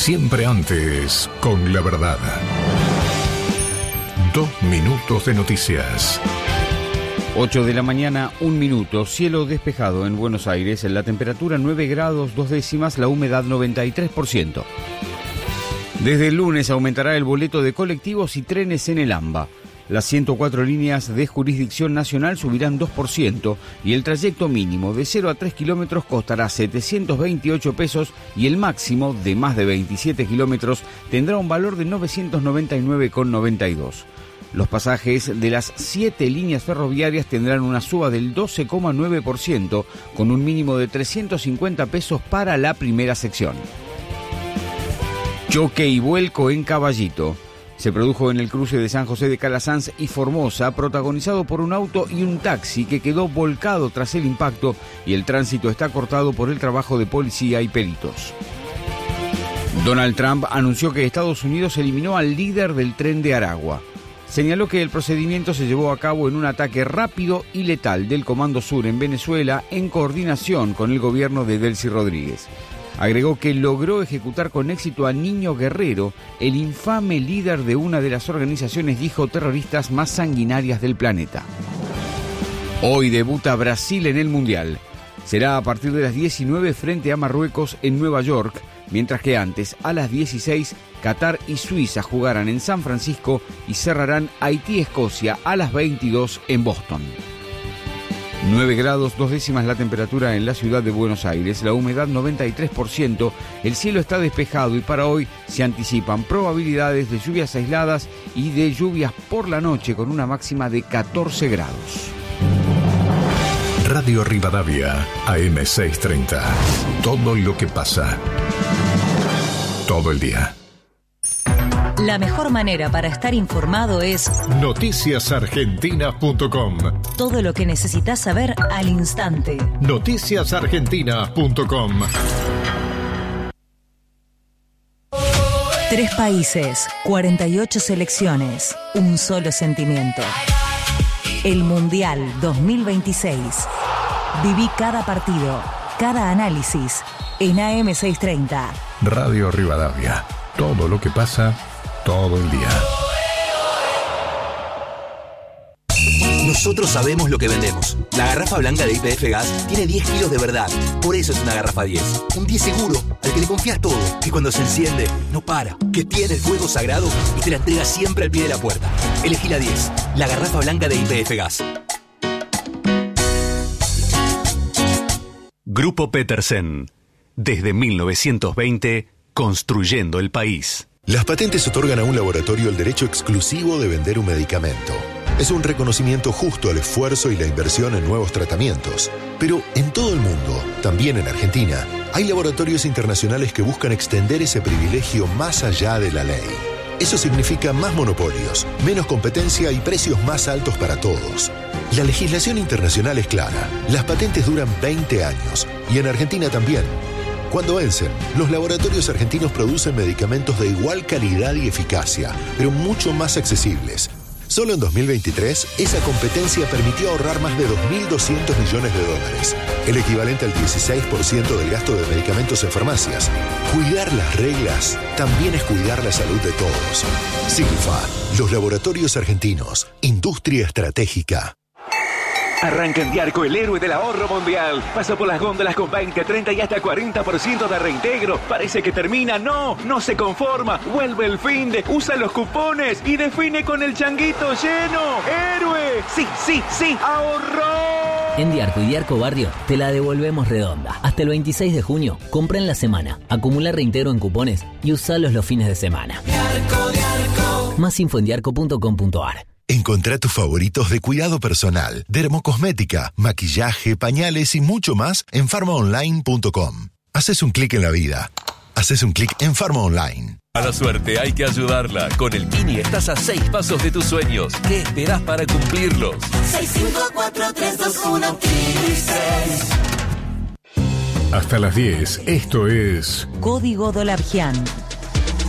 Siempre antes, con la verdad. 2 minutos de noticias. 8 de la mañana, 1 minuto, cielo despejado en Buenos Aires, la temperatura 9 grados 2 décimas, la humedad 93%. Desde el lunes aumentará el boleto de colectivos y trenes en el AMBA. Las 104 líneas de jurisdicción nacional subirán 2% y el trayecto mínimo de 0 a 3 kilómetros costará 728 pesos y el máximo de más de 27 kilómetros tendrá un valor de 999,92. Los pasajes de las 7 líneas ferroviarias tendrán una suba del 12,9% con un mínimo de 350 pesos para la primera sección. Choque y vuelco en Caballito. Se produjo en el cruce de San José de Calasanz y Formosa, protagonizado por un auto y un taxi que quedó volcado tras el impacto y el tránsito está cortado por el trabajo de policía y peritos. Donald Trump anunció que Estados Unidos eliminó al líder del Tren de Aragua. Señaló que el procedimiento se llevó a cabo en un ataque rápido y letal del Comando Sur en Venezuela en coordinación con el gobierno de Delcy Rodríguez. Agregó que logró ejecutar con éxito a Niño Guerrero, el infame líder de una de las organizaciones, dijo, terroristas más sanguinarias del planeta. Hoy debuta Brasil en el Mundial. Será a partir de las 19 frente a Marruecos en Nueva York, mientras que antes, a las 16, Qatar y Suiza jugarán en San Francisco y cerrarán Haití-Escocia a las 22 en Boston. 9 grados 2 décimas la temperatura en la ciudad de Buenos Aires, la humedad 93%, el cielo está despejado y para hoy se anticipan probabilidades de lluvias aisladas y de lluvias por la noche con una máxima de 14 grados. Radio Rivadavia, AM630. Todo lo que pasa. Todo el día. La mejor manera para estar informado es noticiasargentina.com. Todo lo que necesitas saber al instante. Noticiasargentina.com. 3 países, 48 selecciones, un solo sentimiento. El Mundial 2026. Viví cada partido, cada análisis en AM630. Radio Rivadavia. Todo lo que pasa todo el día. Nosotros sabemos lo que vendemos. La garrafa blanca de YPF Gas tiene 10 kilos de verdad. Por eso es una garrafa 10. Un 10 seguro, al que le confías todo. Que cuando se enciende, no para. Que tiene el fuego sagrado y te la entrega siempre al pie de la puerta. Elegí la 10. La garrafa blanca de YPF Gas. Grupo Petersen. Desde 1920, construyendo el país. Las patentes otorgan a un laboratorio el derecho exclusivo de vender un medicamento. Es un reconocimiento justo al esfuerzo y la inversión en nuevos tratamientos. Pero en todo el mundo, también en Argentina, hay laboratorios internacionales que buscan extender ese privilegio más allá de la ley. Eso significa más monopolios, menos competencia y precios más altos para todos. La legislación internacional es clara. Las patentes duran 20 años y en Argentina también. Cuando vencen, los laboratorios argentinos producen medicamentos de igual calidad y eficacia, pero mucho más accesibles. Solo en 2023, esa competencia permitió ahorrar más de 2.200 millones de dólares, el equivalente al 16% del gasto de medicamentos en farmacias. Cuidar las reglas también es cuidar la salud de todos. Silfa, los laboratorios argentinos, industria estratégica. Arranca en Diarco el héroe del ahorro mundial. Pasa por las góndolas con 20, 30 y hasta 40% de reintegro. Parece que termina. No se conforma. Vuelve el finde, usa los cupones y define con el changuito lleno. ¡Héroe! Sí, ahorró. En Diarco y Diarco Barrio te la devolvemos redonda. Hasta el 26 de junio, compra en la semana, acumula reintegro en cupones y usalos los fines de semana. Diarco. Más info en diarco.com.ar. Encontrá tus favoritos de cuidado personal, dermocosmética, maquillaje, pañales y mucho más en farmaonline.com. Haces un clic en la vida. Haces un clic en Farma Online. A la suerte hay que ayudarla. Con el Kini estás a 6 pasos de tus sueños. ¿Qué esperás para cumplirlos? 654-321 Kini 6. Hasta las 10, esto es Código Dolargian.